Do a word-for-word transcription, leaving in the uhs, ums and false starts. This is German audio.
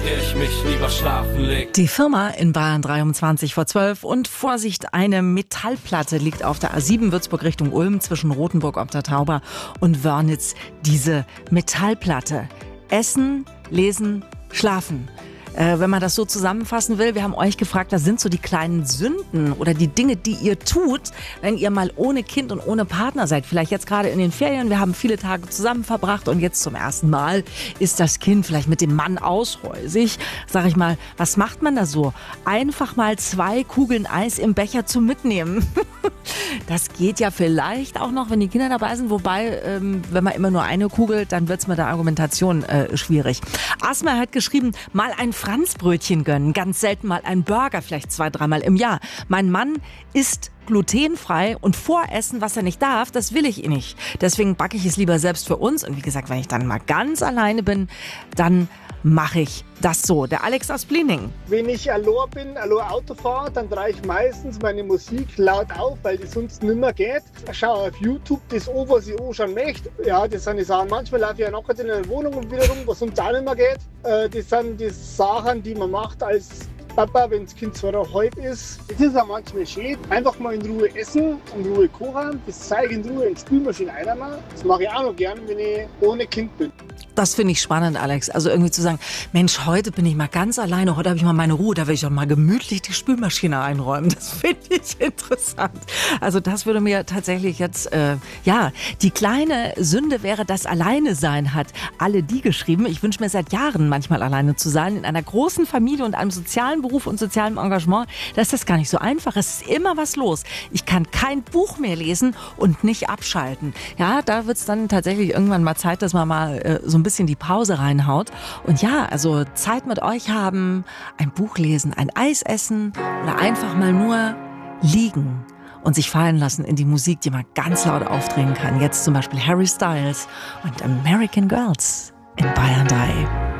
ich mich lieber schlafen leg. Die Firma in Bayern dreiundzwanzig vor zwölf und Vorsicht, eine Metallplatte liegt auf der A sieben Würzburg Richtung Ulm zwischen Rothenburg ob der Tauber und Wörnitz. Diese Metallplatte. Essen, lesen, schlafen. Äh, wenn man das so zusammenfassen will, wir haben euch gefragt, was sind so die kleinen Sünden oder die Dinge, die ihr tut, wenn ihr mal ohne Kind und ohne Partner seid. Vielleicht jetzt gerade in den Ferien, wir haben viele Tage zusammen verbracht und jetzt zum ersten Mal ist das Kind vielleicht mit dem Mann aushäusig. Sag ich mal, was macht man da so? Einfach mal zwei Kugeln Eis im Becher zum Mitnehmen. Das geht ja vielleicht auch noch, wenn die Kinder dabei sind. Wobei, ähm, wenn man immer nur eine Kugel, dann wird's mit der Argumentation äh, schwierig. Asma hat geschrieben, mal ein Franzbrötchen gönnen, ganz selten mal ein Burger, vielleicht zwei, dreimal im Jahr. Mein Mann isst glutenfrei und voressen, was er nicht darf, das will ich nicht. Deswegen backe ich es lieber selbst für uns. Und wie gesagt, wenn ich dann mal ganz alleine bin, dann mache ich das so. Der Alex aus Bliening. Wenn ich allein bin, allein Auto fahre, dann drehe ich meistens meine Musik laut auf, weil die sonst nicht mehr geht. Ich schaue auf YouTube das an, was ich auch schon möchte. Ja, das sind die Sachen. Manchmal laufe ich ja nachher in der Wohnung wieder rum, was sonst auch nicht mehr geht. Äh, das sind die Sachen, die man macht als Papa, wenn das Kind zweieinhalb ist. Es ist auch manchmal schön. Einfach mal in Ruhe essen, in Ruhe kochen. Das zeige ich in Ruhe in die Spülmaschine einmal. Das mache ich auch noch gern, wenn ich ohne Kind bin. Das finde ich spannend, Alex. Also irgendwie zu sagen, Mensch, heute bin ich mal ganz alleine, heute habe ich mal meine Ruhe, da will ich doch mal gemütlich die Spülmaschine einräumen. Das finde ich interessant. Also das würde mir tatsächlich jetzt, äh, ja, die kleine Sünde wäre, das Alleine-Sein, hat alle die geschrieben. Ich wünsche mir seit Jahren manchmal alleine zu sein, in einer großen Familie und einem sozialen Beruf und sozialem Engagement. Da ist das gar nicht so einfach. Es ist immer was los. Ich kann kein Buch mehr lesen und nicht abschalten. Ja, da wird es dann tatsächlich irgendwann mal Zeit, dass man mal äh, so ein bisschen die Pause reinhaut. Und ja, also Zeit mit euch haben, ein Buch lesen, ein Eis essen oder einfach mal nur liegen und sich fallen lassen in die Musik, die man ganz laut aufdrehen kann. Jetzt zum Beispiel Harry Styles und American Girls in Bayern drei.